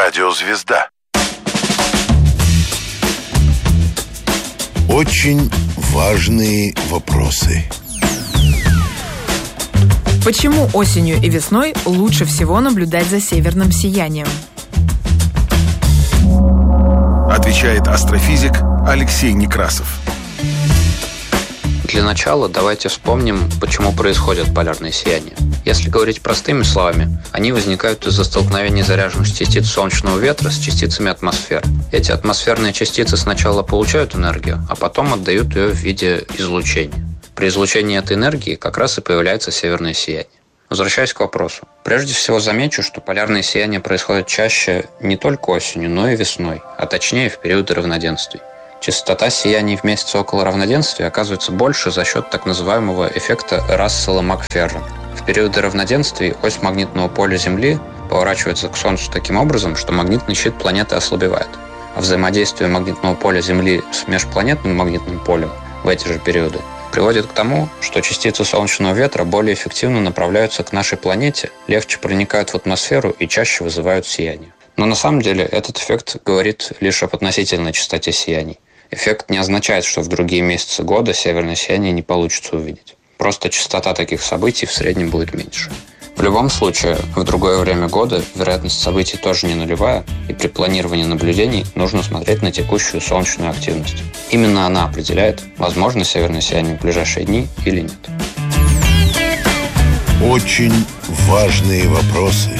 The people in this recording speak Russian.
Радиозвезда. Очень важные вопросы. Почему осенью и весной лучше всего наблюдать за северным сиянием? Отвечает астрофизик Алексей Некрасов. Для начала давайте вспомним, почему происходят полярные сияния. Если говорить простыми словами, они возникают из-за столкновения заряженных частиц солнечного ветра с частицами атмосферы. Эти атмосферные частицы сначала получают энергию, а потом отдают ее в виде излучения. При излучении этой энергии как раз и появляется северное сияние. Возвращаясь к вопросу. Прежде всего замечу, что полярные сияния происходят чаще не только осенью, но и весной, а точнее в периоды равноденствий. Частота сияний в месяцы около равноденствия оказывается больше за счет так называемого эффекта Рассела-Макферрона. В периоды равноденствий ось магнитного поля Земли поворачивается к Солнцу таким образом, что магнитный щит планеты ослабевает. А взаимодействие магнитного поля Земли с межпланетным магнитным полем в эти же периоды приводит к тому, что частицы солнечного ветра более эффективно направляются к нашей планете, легче проникают в атмосферу и чаще вызывают сияние. Но на самом деле этот эффект говорит лишь об относительной частоте сияний. Эффект не означает, что в другие месяцы года северное сияние не получится увидеть. Просто частота таких событий в среднем будет меньше. В любом случае, в другое время года вероятность событий тоже не нулевая, и при планировании наблюдений нужно смотреть на текущую солнечную активность. Именно она определяет, возможно северное сияние в ближайшие дни или нет. Очень важные вопросы.